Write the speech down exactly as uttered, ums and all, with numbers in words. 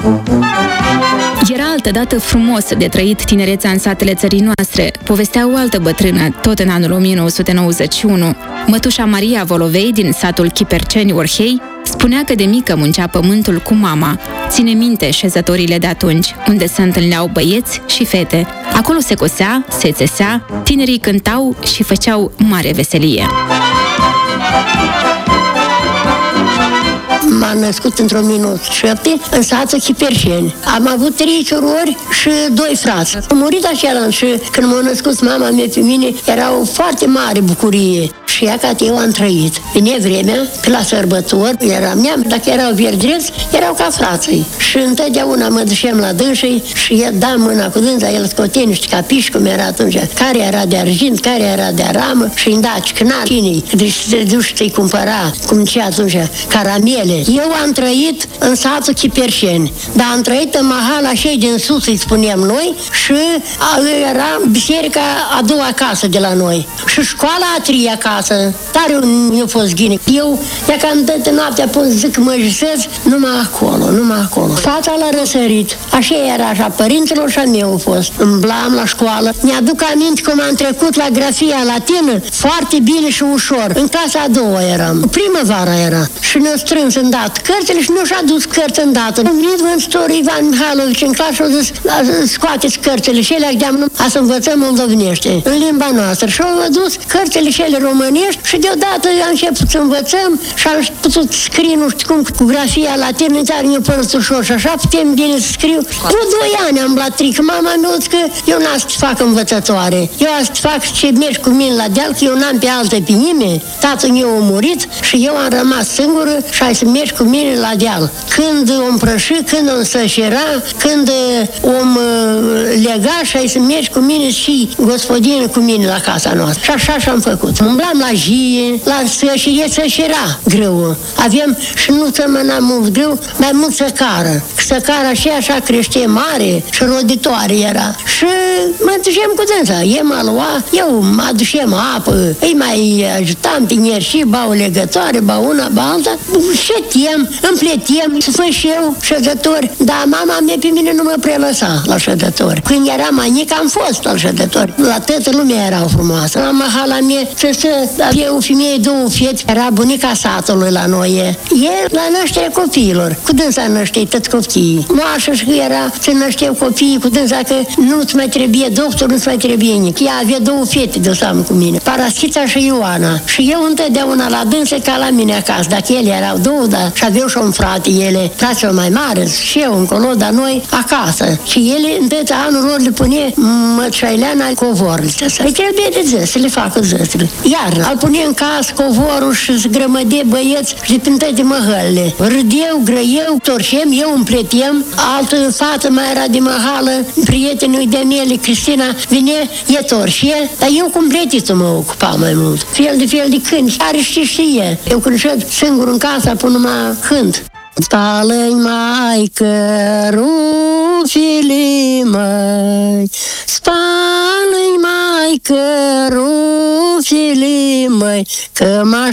Era altădată frumos de trăit tinerețea în satele țării noastre, povestea o altă bătrână, tot în anul o mie nouă sute nouăzeci și unu. Mătușa Maria Volovei, din satul Chiperceni, Orhei, spunea că de mică muncea pământul cu mama. Ține minte șezătorile de atunci, unde se întâlneau băieți și fete. Acolo se cosea, se țesea, tinerii cântau și făceau mare veselie. M-am născut într-o mie nouă sute șapte în satul Chiperceni. Am avut trei surori și doi frați. Am murit acela și când m-a născut mama mea pe mine, era o foarte mare bucurie. Și ea, că eu am trăit. Vine vremea, că la sărbători eram neam, dacă erau verdreți, erau ca frații. Și întotdeauna mă duceam la dânsii și ea da mâna cu dânsa, el scotea niște capiși, cum era atunci, care era de argint, care era de aramă și îmi da cicnar, cine, deci te duci să-i cumpăra, cum ce atunci, caramele. Eu am trăit în satul Chiperceni, dar am trăit în mahala și din sus, îi spuneam noi, și era biserica a doua casă de la noi. Și școala a treia casă. Tare mi-a fost ghine. Eu, de că am dat noaptea până zic mă jisez, numai acolo, numai acolo. Fața l-a răsărit. Așa era, așa, părinților și a meu a fost. Îmblam la școală. Mi-aduc aminte cum am trecut la grafia latină, foarte bine și ușor. În clasa a doua eram. Primăvara era. Și ne-a strâns îndată cărțile și nu și-a dus cărți îndată. Am venit vânzător Ivan Mihailovici în clasă și a zis, scoateți cărțile și ele de-am a să învățăm moldovenește, în limba noastră. Și au adus cărțile și ele românești și deodată am început să învățăm și am putut scrie, nu știu cum, cu grafia latină, dar mi-a părut ușor și așa putem bine să scriu. Cu doi ani am luat tric. Mama mi-a zis că eu n-am să fac învățătoare. Eu am să fac ce mergi cu mine la deal, că eu n-am pe altă pe nimeni. Tatăl meu a murit și eu am rămas singură și ai să mergi cu mine la deal. Când om prăși, când om sășera, când om lega și ai să mergi cu mine și gospodină cu mine la casa noastră. Și așa și-am făcut. Umblam la jie, la sășire, sășera greu. Avem și nu sămăna mult greu, mai mult săcară. Săcara și așa crește mare și roditoare era. Și mă ducem cu dânsa. E mă lua, eu mă aducem apă, îi mai ajutam tineri și ba o legătoare, ba una, ba alta. Șetiem, împletem, să fac și eu șădători. Dar mama mea pe mine nu mă prelăsa la șădători. Când eram mai mic, am fost la șădători. La toată lumea erau frumoasă. La mahala mea, să se avea o femeie, două fete, era bunica satului la noi. El la nașterea copiilor, cu dânsa năștei toți copiii. Moașă și era să nășteau copiii cu dânsa că nu-ți mai trebuie doctor, nu-ți mai trebuie nici. Ea avea două fete de seamă cu mine, Paraschița și Ioana. Și eu întotdeauna la dânsa ca la mine acasă. Dacă ele erau două, dar și aveau și un frate ele, fraților mai mare, și eu încolo, dar noi acasă. Și ele întotdeauna anul lor le pune mățaileana covorul. Îi trebuie de ză, să le facă zăsele. Iar îl pune în casă covorul și se grămăde băieți și prin toate măhălile. Râdeu, grăieu, torșem, eu împletem. Altă fată mai era de măhală, prietenul de mele, Cristina, vine, e torșie, dar eu cu împletitul mă ocupa mai mult. Fel de fel de cânt, are și știe. Eu când șed singur în casa, pun numai cânt. Spală-i, maică, rufile măi, spală-i, maică, rufile măi, că m-aș